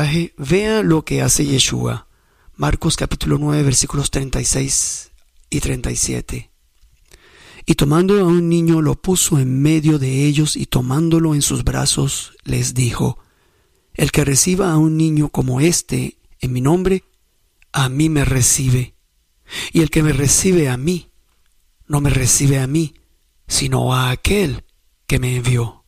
pasaje, vea lo que hace Yeshua. Marcos capítulo 9, versículos 36 y 37. Y tomando a un niño lo puso en medio de ellos y tomándolo en sus brazos les dijo: el que reciba a un niño como este en mi nombre, a mí me recibe. Y el que me recibe a mí, no me recibe a mí, sino a aquel que me envió.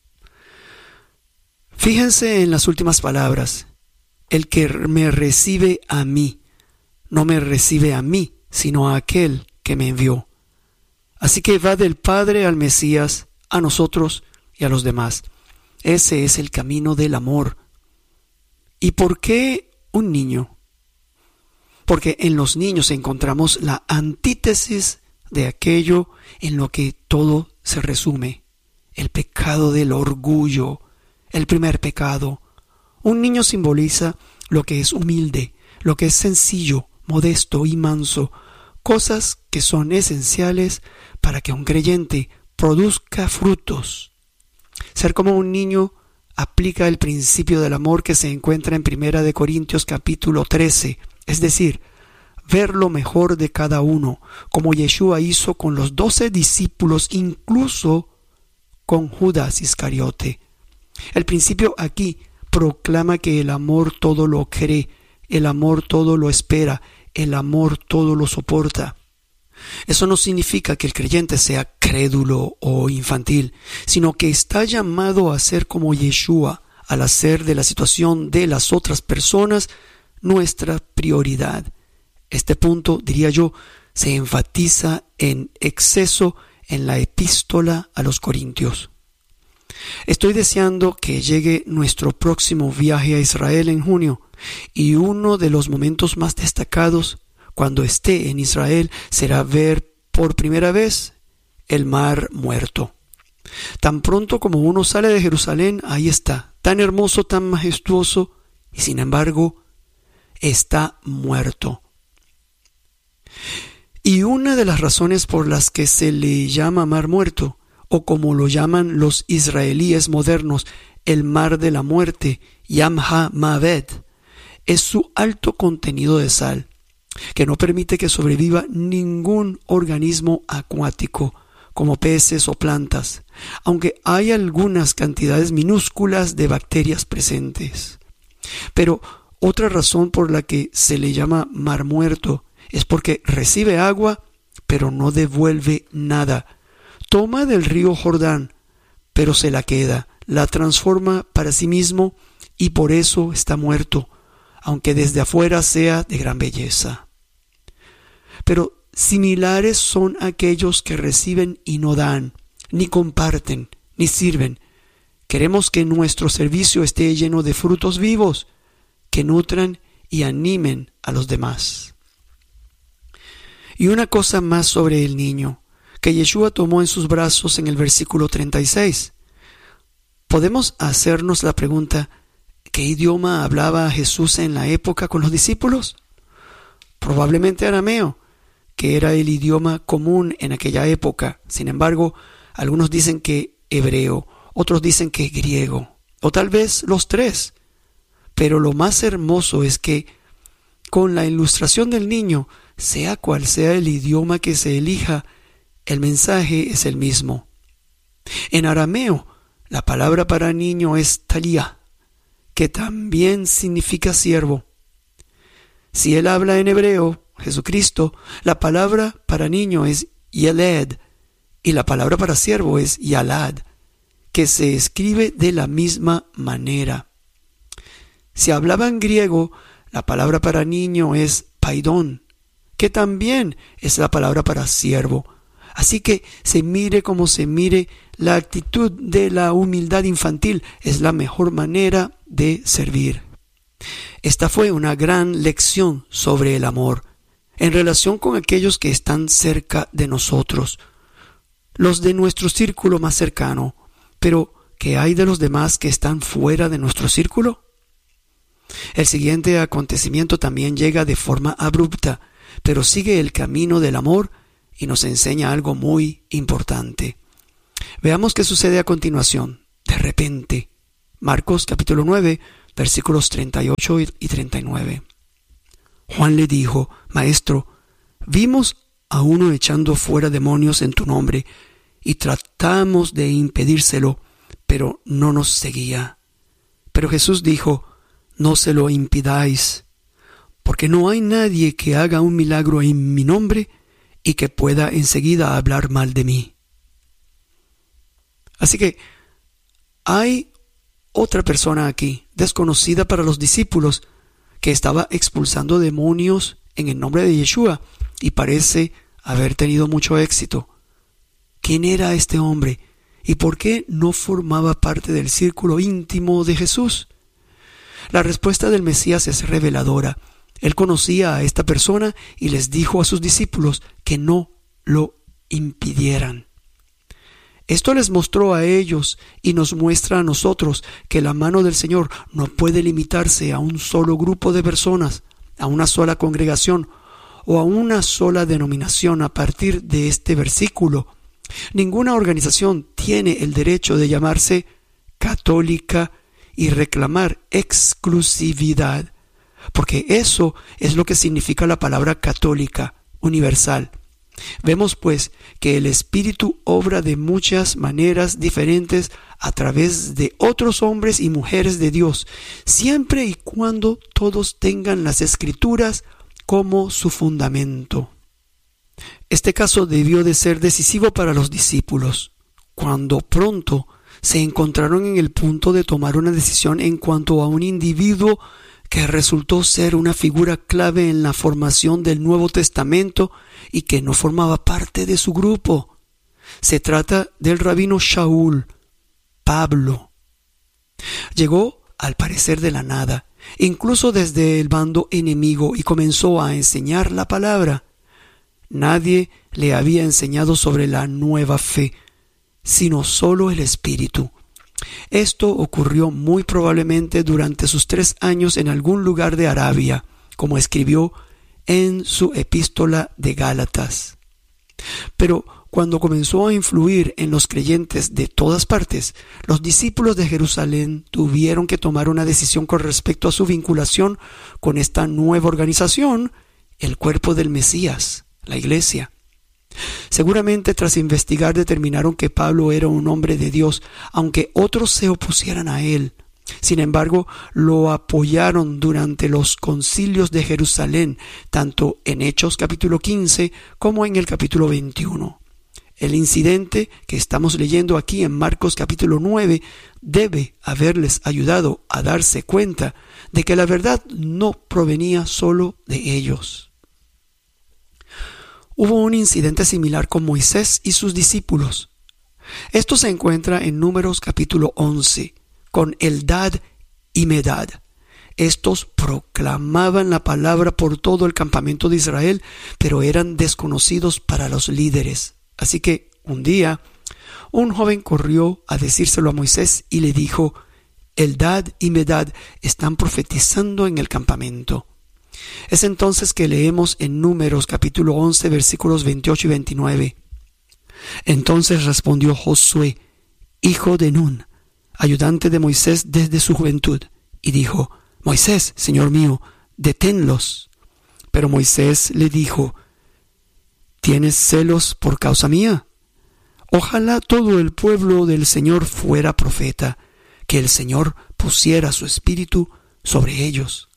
Fíjense en las últimas palabras. El que me recibe a mí, no me recibe a mí, sino a aquel que me envió. Así que va del Padre al Mesías, a nosotros y a los demás. Ese es el camino del amor. ¿Y por qué un niño? Porque en los niños encontramos la antítesis de aquello en lo que todo se resume. El pecado del orgullo, el primer pecado. Un niño simboliza lo que es humilde, lo que es sencillo, modesto y manso, cosas que son esenciales para que un creyente produzca frutos. Ser como un niño aplica el principio del amor que se encuentra en 1 Corintios capítulo 13, es decir, ver lo mejor de cada uno, como Yeshua hizo con los 12 discípulos, incluso con Judas Iscariote. El principio aquí proclama que el amor todo lo cree, el amor todo lo espera, el amor todo lo soporta. Eso no significa que el creyente sea crédulo o infantil, sino que está llamado a ser como Yeshua, al hacer de la situación de las otras personas nuestra prioridad. Este punto, diría yo, se enfatiza en exceso en la epístola a los Corintios. Estoy deseando que llegue nuestro próximo viaje a Israel en junio, y uno de los momentos más destacados cuando esté en Israel será ver por primera vez el Mar Muerto. Tan pronto como uno sale de Jerusalén, ahí está, tan hermoso, tan majestuoso, y sin embargo está muerto. Y una de las razones por las que se le llama Mar Muerto, o como lo llaman los israelíes modernos, el Mar de la Muerte, Yam HaMavet, es su alto contenido de sal, que no permite que sobreviva ningún organismo acuático, como peces o plantas, aunque hay algunas cantidades minúsculas de bacterias presentes. Pero otra razón por la que se le llama Mar Muerto es porque recibe agua, pero no devuelve nada. Toma del río Jordán, pero se la queda, la transforma para sí mismo y por eso está muerto, aunque desde afuera sea de gran belleza. Pero similares son aquellos que reciben y no dan, ni comparten, ni sirven. Queremos que nuestro servicio esté lleno de frutos vivos, que nutran y animen a los demás. Y una cosa más sobre el niño, que Yeshua tomó en sus brazos en el versículo 36. Podemos hacernos la pregunta, ¿qué idioma hablaba Jesús en la época con los discípulos? Probablemente arameo, que era el idioma común en aquella época. Sin embargo, algunos dicen que hebreo, otros dicen que griego, o tal vez los tres. Pero lo más hermoso es que, con la ilustración del niño, sea cual sea el idioma que se elija, el mensaje es el mismo. En arameo, la palabra para niño es talía, que también significa siervo. Si él habla en hebreo, Jesucristo, la palabra para niño es yeled y la palabra para siervo es yalad, que se escribe de la misma manera. Si hablaba en griego, la palabra para niño es paidón, que también es la palabra para siervo. Así que se mire como se mire, la actitud de la humildad infantil es la mejor manera de servir. Esta fue una gran lección sobre el amor, en relación con aquellos que están cerca de nosotros, los de nuestro círculo más cercano. Pero, ¿qué hay de los demás que están fuera de nuestro círculo? El siguiente acontecimiento también llega de forma abrupta, pero sigue el camino del amor y nos enseña algo muy importante. Veamos qué sucede a continuación. De repente, Marcos capítulo 9, versículos 38 y 39. Juan le dijo: Maestro, vimos a uno echando fuera demonios en tu nombre, y tratamos de impedírselo, pero no nos seguía. Pero Jesús dijo: No se lo impidáis, porque no hay nadie que haga un milagro en mi nombre y que pueda enseguida hablar mal de mí. Así que hay otra persona aquí, desconocida para los discípulos, que estaba expulsando demonios en el nombre de Yeshua y parece haber tenido mucho éxito. ¿Quién era este hombre? ¿Y por qué no formaba parte del círculo íntimo de Jesús? La respuesta del Mesías es reveladora. Él conocía a esta persona y les dijo a sus discípulos que no lo impidieran. Esto les mostró a ellos y nos muestra a nosotros que la mano del Señor no puede limitarse a un solo grupo de personas, a una sola congregación o a una sola denominación a partir de este versículo. Ninguna organización tiene el derecho de llamarse católica y reclamar exclusividad, porque eso es lo que significa la palabra católica, universal. Vemos pues que el Espíritu obra de muchas maneras diferentes a través de otros hombres y mujeres de Dios, siempre y cuando todos tengan las Escrituras como su fundamento. Este caso debió de ser decisivo para los discípulos, cuando pronto se encontraron en el punto de tomar una decisión en cuanto a un individuo que resultó ser una figura clave en la formación del Nuevo Testamento y que no formaba parte de su grupo. Se trata del rabino Shaul, Pablo. Llegó al parecer de la nada, incluso desde el bando enemigo, y comenzó a enseñar la palabra. Nadie le había enseñado sobre la nueva fe, sino solo el Espíritu. Esto ocurrió muy probablemente durante sus 3 años en algún lugar de Arabia, como escribió en su epístola de Gálatas. Pero cuando comenzó a influir en los creyentes de todas partes, los discípulos de Jerusalén tuvieron que tomar una decisión con respecto a su vinculación con esta nueva organización, el cuerpo del Mesías, la Iglesia. Seguramente tras investigar determinaron que Pablo era un hombre de Dios, aunque otros se opusieran a él. Sin embargo, lo apoyaron durante los concilios de Jerusalén, tanto en Hechos capítulo 15 como en el capítulo 21. El incidente que estamos leyendo aquí en Marcos capítulo 9 debe haberles ayudado a darse cuenta de que la verdad no provenía solo de ellos. Hubo un incidente similar con Moisés y sus discípulos. Esto se encuentra en Números capítulo 11, con Eldad y Medad. Estos proclamaban la palabra por todo el campamento de Israel, pero eran desconocidos para los líderes. Así que un día, un joven corrió a decírselo a Moisés y le dijo: Eldad y Medad están profetizando en el campamento. Es entonces que leemos en Números capítulo 11 versículos 28 y 29. Entonces respondió Josué, hijo de Nun, ayudante de Moisés desde su juventud, y dijo: Moisés, señor mío, deténlos. Pero Moisés le dijo: ¿tienes celos por causa mía? Ojalá todo el pueblo del Señor fuera profeta, que el Señor pusiera su espíritu sobre ellos.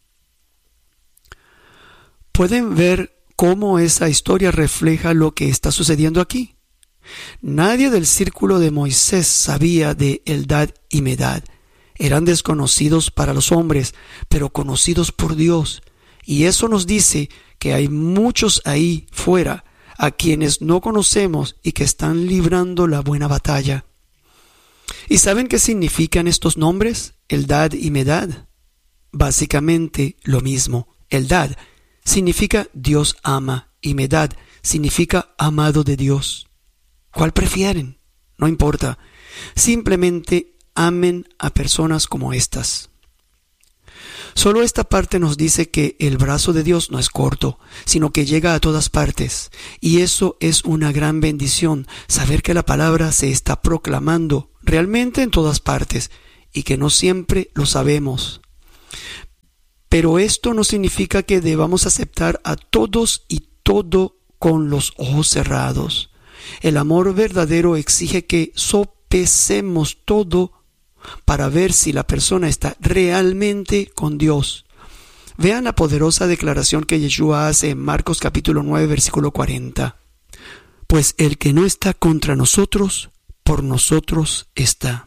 ¿Pueden ver cómo esa historia refleja lo que está sucediendo aquí? Nadie del círculo de Moisés sabía de Eldad y Medad. Eran desconocidos para los hombres, pero conocidos por Dios. Y eso nos dice que hay muchos ahí fuera a quienes no conocemos y que están librando la buena batalla. ¿Y saben qué significan estos nombres, Eldad y Medad? Básicamente lo mismo. Eldad significa Dios ama y Medad significa amado de Dios. ¿Cuál prefieren? No importa. Simplemente amen a personas como estas. Solo esta parte nos dice que el brazo de Dios no es corto, sino que llega a todas partes. Y eso es una gran bendición, saber que la palabra se está proclamando realmente en todas partes y que no siempre lo sabemos. Pero esto no significa que debamos aceptar a todos y todo con los ojos cerrados. El amor verdadero exige que sopesemos todo para ver si la persona está realmente con Dios. Vean la poderosa declaración que Yeshua hace en Marcos capítulo 9, versículo 40. Pues el que no está contra nosotros, por nosotros está.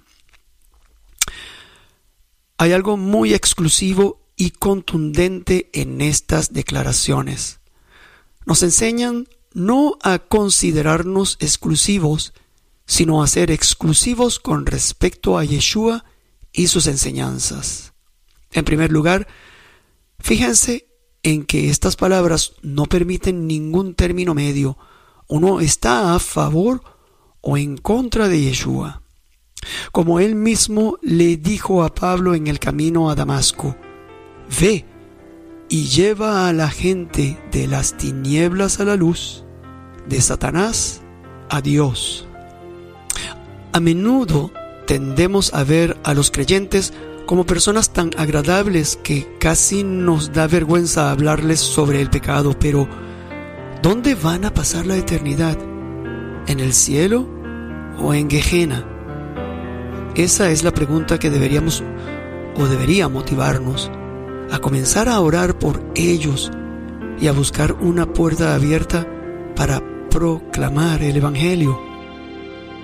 Hay algo muy exclusivo y contundente en estas declaraciones. Nos enseñan no a considerarnos exclusivos, sino a ser exclusivos con respecto a Yeshua y sus enseñanzas. En primer lugar, fíjense en que estas palabras no permiten ningún término medio. Uno está a favor o en contra de Yeshua. Como él mismo le dijo a Pablo en el camino a Damasco: ve y lleva a la gente de las tinieblas a la luz, de Satanás a Dios. A menudo tendemos a ver a los creyentes como personas tan agradables que casi nos da vergüenza hablarles sobre el pecado, pero ¿dónde van a pasar la eternidad? ¿En el cielo o en Gehenna? Esa es la pregunta que debería motivarnos a comenzar a orar por ellos y a buscar una puerta abierta para proclamar el Evangelio.